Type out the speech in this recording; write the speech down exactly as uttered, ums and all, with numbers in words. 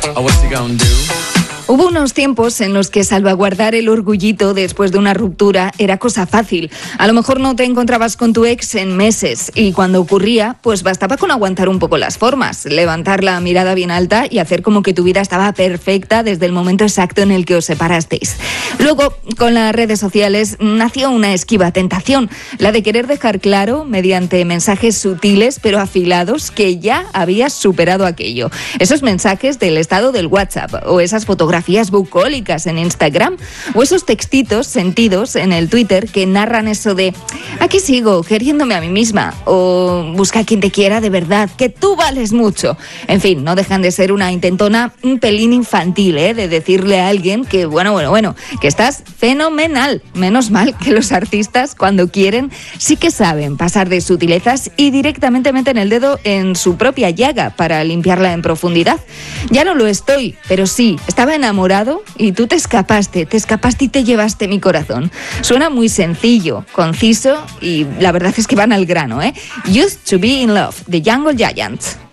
Oh, what's he gonna do? Hubo unos tiempos en los que salvaguardar el orgullito después de una ruptura era cosa fácil. A lo mejor no te encontrabas con tu ex en meses y cuando ocurría, pues bastaba con aguantar un poco las formas, levantar la mirada bien alta y hacer como que tu vida estaba perfecta desde el momento exacto en el que os separasteis. Luego, con las redes sociales, nació una esquiva tentación, la de querer dejar claro, mediante mensajes sutiles pero afilados, que ya habías superado aquello. Esos mensajes del estado del WhatsApp o esas fotografías bucólicas en Instagram o esos textitos sentidos en el Twitter que narran eso de aquí sigo queriéndome a mí misma o busca a quien te quiera de verdad, que tú vales mucho. En fin, no dejan de ser una intentona un pelín infantil, ¿eh? De decirle a alguien que bueno, bueno, bueno, que estás fenomenal. Menos mal que los artistas cuando quieren sí que saben pasar de sutilezas y directamente meten el dedo en su propia llaga para limpiarla en profundidad. Ya no lo estoy, pero sí, estaba en enamorado y tú te escapaste, te escapaste y te llevaste mi corazón. Suena muy sencillo, conciso y la verdad es que van al grano, ¿eh? Used to be in love, de Jungle Giant.